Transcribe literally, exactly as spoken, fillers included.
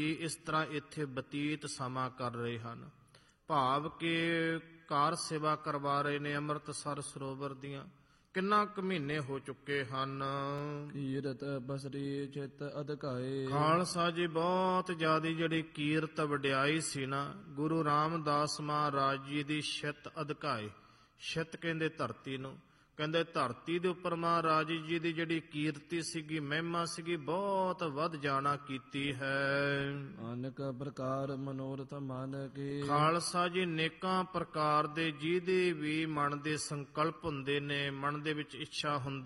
ਇਸ ਤਰ੍ਹਾਂ ਇੱਥੇ ਬਤੀਤ ਸਮਾਂ ਕਰ ਰਹੇ ਹਨ। ਭਾਵ ਕਿ ਕਾਰ ਸੇਵਾ ਕਰਵਾ ਰਹੇ ਨੇ ਅੰਮ੍ਰਿਤਸਰ ਸਰੋਵਰ ਦੀਆਂ। ਕਿੰਨਾ ਕੁ ਮਹੀਨੇ ਹੋ ਚੁੱਕੇ ਹਨ। ਕੀਰਤ ਬਸਰੀ ਚਿਤ ਅਧਿਕਾਏ। ਖਾਲਸਾ ਜੀ ਬਹੁਤ ਜ਼ਿਆਦਾ ਜਿਹੜੀ ਕੀਰਤ ਵਡਿਆਈ ਸੀ ਨਾ, ਗੁਰੂ ਰਾਮਦਾਸ ਮਹਾਰਾਜ ਜੀ ਦੀ ਛਿਤ ਅਧਿਕਾਏ। ਛਿਤ ਕਹਿੰਦੇ ਧਰਤੀ ਨੂੰ, ਕਹਿੰਦੇ ਧਰਤੀ ਦੇ ਉੱਪਰ ਮਹਾਰਾਜ ਜੀ ਦੀ ਜਿਹੜੀ ਕੀਰਤੀ ਸੀਗੀ, ਮਹਿਮਾ ਸੀਗੀ, ਬਹੁਤ ਵੱਧ ਜਾਣਾ ਕੀਤੀ ਹੈ। ਅਨੇਕ ਪ੍ਰਕਾਰ ਮਨੋਰਥ ਮਨ ਕੀ। ਖਾਲਸਾ ਜੀ ਨੇਕਾਂ ਪ੍ਰਕਾਰ ਦੇ ਜਿਹਦੇ ਵੀ ਮਨ ਦੇ ਸੰਕਲਪ ਹੁੰਦੇ ਨੇ, ਮਨ ਦੇ ਵਿੱਚ ਇੱਛਾ ਹੁੰਦੀ